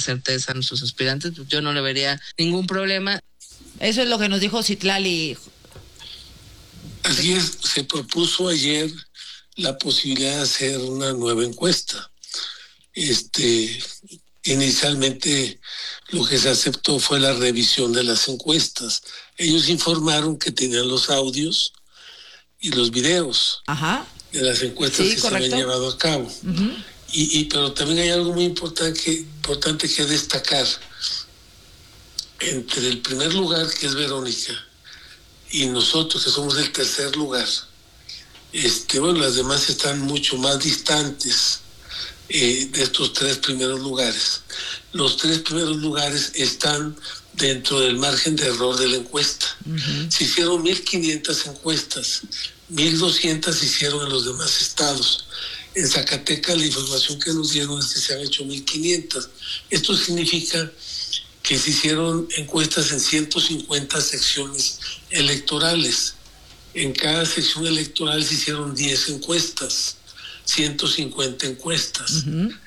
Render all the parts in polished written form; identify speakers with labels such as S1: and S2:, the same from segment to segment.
S1: certeza a nuestros aspirantes, pues yo no le vería ningún problema.
S2: Eso es lo que nos dijo Citlali.
S3: Así es, se propuso ayer la posibilidad de hacer una nueva encuesta. Inicialmente lo que se aceptó fue la revisión de las encuestas. Ellos informaron que tenían los audios y los videos de las encuestas que se habían llevado a cabo. Pero también hay algo muy importante que destacar. Entre el primer lugar, que es Verónica, y nosotros, que somos el tercer lugar, las demás están mucho más distantes de estos tres primeros lugares. Los tres primeros lugares están dentro del margen de error de la encuesta. Se hicieron 1,500 encuestas, 1,200 se hicieron en los demás estados. En Zacatecas la información que nos dieron es que se han hecho 1,500. Esto significa que se hicieron encuestas en 150 secciones electorales. En cada sección electoral se hicieron 10 encuestas, 150 encuestas.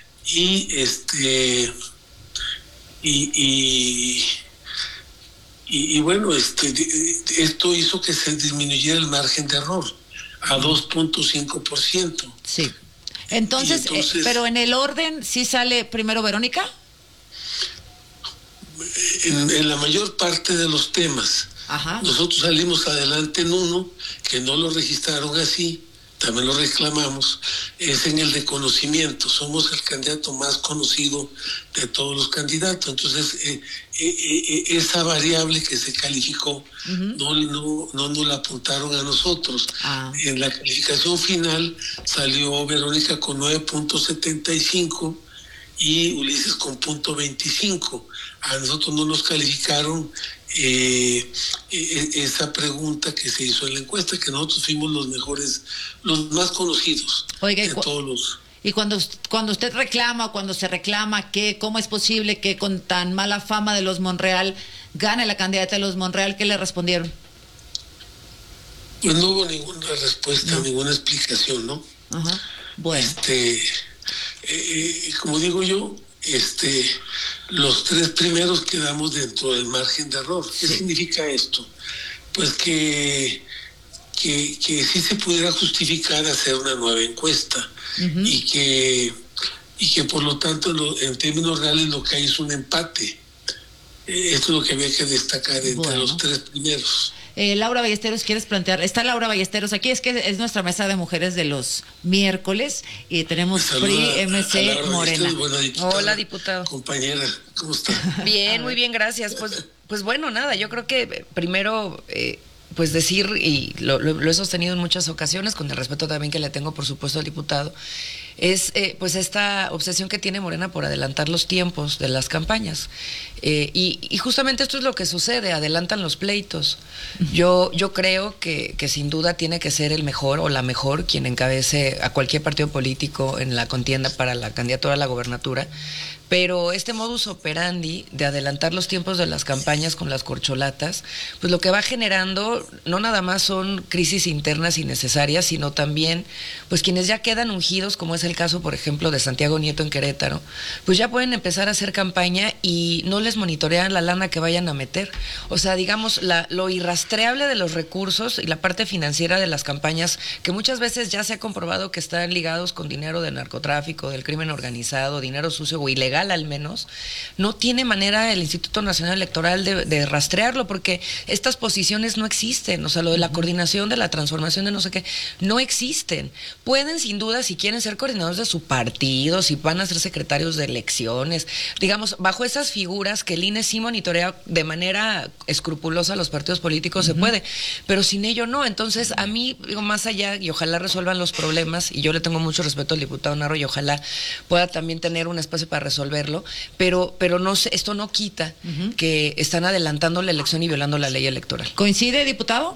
S3: Esto hizo que se disminuyera el margen de error a 2.5%.
S2: Sí. Entonces, pero en el orden, ¿sí sale primero Verónica?
S3: En la mayor parte de los temas. Nosotros salimos adelante en uno, que no lo registraron así, también lo reclamamos, es en el de conocimiento. Somos el candidato más conocido de todos los candidatos. Entonces, esa variable que se calificó no nos la apuntaron a nosotros. En la calificación final salió Verónica con 9.75 y Ulises con 0.25. A nosotros no nos calificaron esa pregunta que se hizo en la encuesta, que nosotros fuimos los mejores, los más conocidos.
S2: Oiga,
S3: de todos los...
S2: Y cuando usted reclama o cuando se reclama que cómo es posible que con tan mala fama de los Monreal gane la candidata de los Monreal, ¿qué le respondieron?
S3: Pues no hubo ninguna respuesta, ninguna explicación, ¿no?
S2: Bueno.
S3: Como digo yo, los tres primeros quedamos dentro del margen de error. ¿Qué significa esto? Pues que sí se pudiera justificar hacer una nueva encuesta y que por lo tanto en términos reales lo que hay es un empate. Esto es lo que había que destacar entre los tres primeros.
S2: Laura Ballesteros, ¿quieres plantear? Está Laura Ballesteros aquí, es que es nuestra mesa de mujeres de los miércoles y tenemos PRI, MC, Morena.
S4: Hola, diputado.
S3: Compañera, ¿cómo está?
S4: Bien, muy bien, gracias. Pues bueno, nada, yo creo que primero... pues decir, y lo he sostenido en muchas ocasiones, con el respeto también que le tengo, por supuesto, al diputado, es pues esta obsesión que tiene Morena por adelantar los tiempos de las campañas. Y justamente esto es lo que sucede, adelantan los pleitos. Yo creo que sin duda tiene que ser el mejor o la mejor quien encabece a cualquier partido político en la contienda para la candidatura a la gobernatura. Pero este modus operandi de adelantar los tiempos de las campañas con las corcholatas, pues lo que va generando no nada más son crisis internas innecesarias, sino también pues quienes ya quedan ungidos, como es el caso, por ejemplo, de Santiago Nieto en Querétaro, pues ya pueden empezar a hacer campaña y no les monitorean la lana que vayan a meter. O sea, digamos, lo irrastreable de los recursos y la parte financiera de las campañas, que muchas veces ya se ha comprobado que están ligados con dinero de narcotráfico, del crimen organizado, dinero sucio o ilegal al menos, no tiene manera el Instituto Nacional Electoral de rastrearlo, porque estas posiciones no existen. O sea, lo de la coordinación, de la transformación de no sé qué, no existen. Pueden, sin duda, si quieren ser coordinadores de su partido, si van a ser secretarios de elecciones, digamos, bajo esas figuras que el INE sí monitorea de manera escrupulosa a los partidos políticos, se puede, pero sin ello no. Entonces, a mí, digo, más allá, y ojalá resuelvan los problemas, y yo le tengo mucho respeto al diputado Narro, y ojalá pueda también tener un espacio para resolverlo, pero no sé, esto no quita que están adelantando la elección y violando la ley electoral.
S2: ¿Coincide, diputado?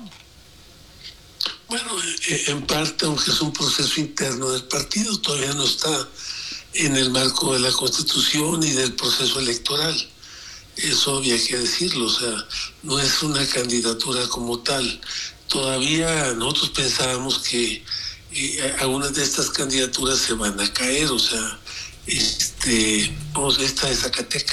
S3: Bueno, en parte, aunque es un proceso interno del partido, todavía no está en el marco de la Constitución y del proceso electoral. Eso había que decirlo, o sea, no es una candidatura como tal. Todavía nosotros pensábamos que algunas de estas candidaturas se van a caer, o sea, esta de Zacatecas